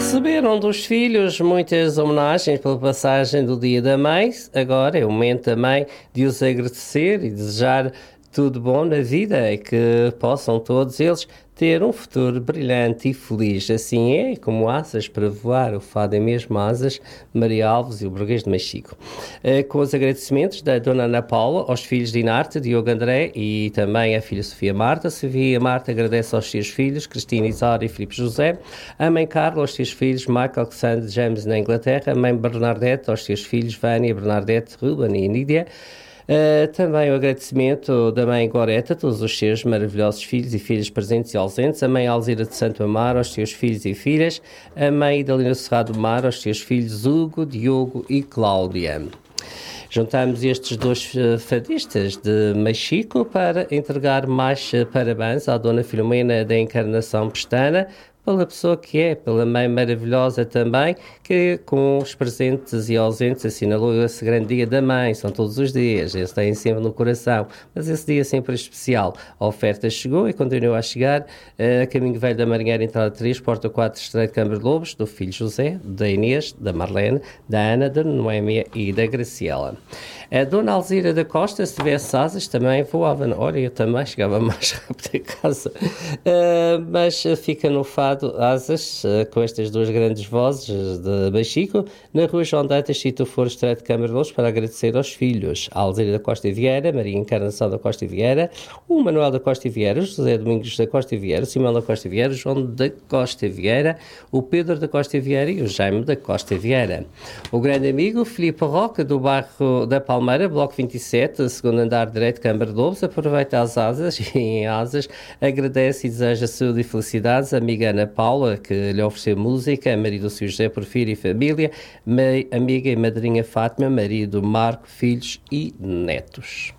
Receberam dos filhos muitas homenagens pela passagem do Dia da Mãe. Agora é o momento também de os agradecer e desejar tudo bom na vida e que possam todos eles ter um futuro brilhante e feliz. Assim é, como asas para voar, o fado é mesmo asas, Maria Alves e o Burguês de Machico. Com os agradecimentos da Dona Ana Paula, aos filhos de Inarte, Diogo André e também a filha Sofia Marta. Sofia Marta agradece aos seus filhos, Cristina Isaura e Filipe José. A mãe Carla, aos seus filhos, Michael, Alexandre, James na Inglaterra. A mãe Bernadette, aos seus filhos, Vânia, Bernadette, Ruben e Nídia. Também o agradecimento da mãe Goreta, todos os seus maravilhosos filhos e filhas presentes e ausentes, a mãe Alzira de Santo Amaro, aos seus filhos e filhas, a mãe Idalina Serrado Mar, aos seus filhos Hugo, Diogo e Cláudia. Juntamos estes dois fadistas de Machico para entregar mais parabéns à Dona Filomena da Encarnação Pestana, pela pessoa que é, pela mãe maravilhosa também, que com os presentes e ausentes assinalou esse grande dia da mãe. São todos os dias, eles têm sempre no coração, mas esse dia sempre é especial. A oferta chegou e continua a chegar, a Caminho Velho da Marinheira, entrada 3, porta 4, Estreito de Câmara de Lobos, do filho José, da Inês, da Marlene, da Ana, da Noémia e da Graciela. A Dona Alzira da Costa, se tivesse asas, também voava. Olha, eu também chegava mais rápido a casa. Mas fica no fado asas, com estas duas grandes vozes de Machico, na rua João Dantas, Sítio Foro, Estreito de Câmara de Lobos, para agradecer aos filhos, a Alzira da Costa e Vieira, Maria Encarnação da Costa e Vieira, o Manuel da Costa e Vieira, o José Domingos da Costa e Vieira, o Simão da Costa e Vieira, o João da Costa e Vieira, o Pedro da Costa e Vieira e o Jaime da Costa e Vieira. O grande amigo Filipe Roca, do bairro da Palmeira, Bloco 27, segundo andar direito, Câmara de Lobos, aproveita as asas e em asas agradece e deseja saúde e felicidades à amiga Ana Paula, que lhe ofereceu música, a marido Sr. José Porfírio e família, amiga e madrinha Fátima, marido Marco, filhos e netos.